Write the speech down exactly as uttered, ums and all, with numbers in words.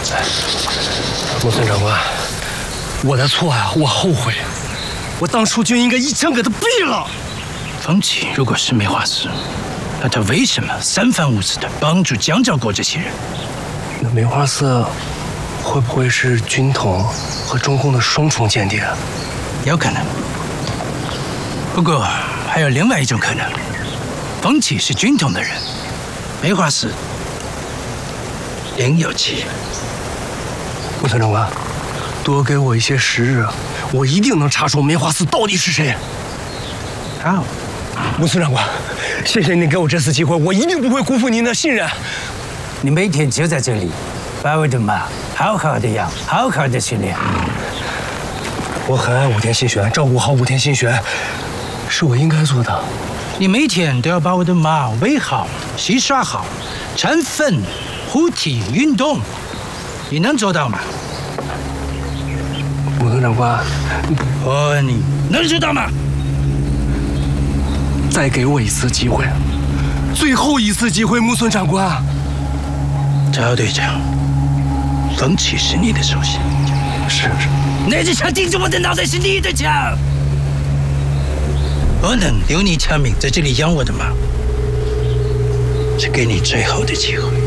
木村长官，我的错呀，我后悔，我当初就应该一枪给他毙了。 冯起如果是梅花寺，那他为什么三番五次的帮助江兆国这些人？ 那梅花寺会不会是军统和中共的双重间谍？ 有可能。不过还有另外一种可能，冯起是军统的人，梅花寺另有其人。 木村长官，多给我一些时日，我一定能查出梅花寺到底是谁。 好， 木村长官，谢谢您给我这次机会，我一定不会辜负您的信任。 你每天就在这里，把我的马好好的养，好好的训练。 我很爱武田信玄，照顾好武田信玄，是我应该做的。 你每天都要把我的马喂好、洗刷好、铲粪、护体、运动，你能做到吗？ 木村长官， 我问你，能做到吗？ 再给我一次机会，最后一次机会，木村长官。 赵队长，冯起是你的手下， 是是。 那支枪顶着我的脑袋是你的枪，我能留你枪命在这里养我的马，是给你最后的机会。